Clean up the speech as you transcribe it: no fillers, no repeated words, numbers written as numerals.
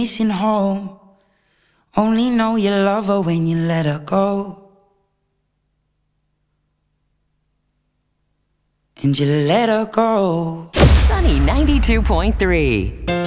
missing home. Only know you love her when you let her go. And you let her go. Sunny 92.3.